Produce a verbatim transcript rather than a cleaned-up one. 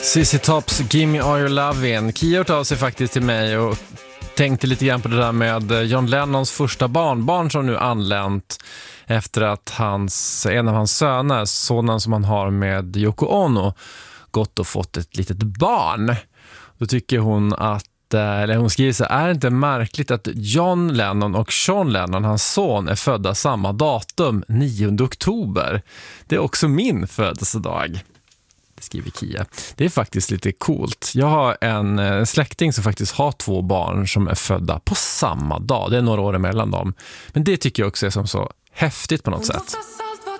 C C Tops Give Me All Your Lovin'. Kia hört av sig faktiskt till mig och tänkte lite grann på det där med John Lennons första barnbarn som nu anlänt efter att hans, en av hans söner, sonen som han har med Yoko Ono, gått och fått ett litet barn. Då tycker hon att, eller hon skriver så här: är det inte märkligt att John Lennon och Sean Lennon, hans son, är födda samma datum, nionde oktober. Det är också min födelsedag. Det skriver Kia. Det är faktiskt lite coolt. Jag har en släkting som faktiskt har två barn som är födda på samma dag. Det är några år emellan dem. Men det tycker jag också är som så häftigt på något sätt.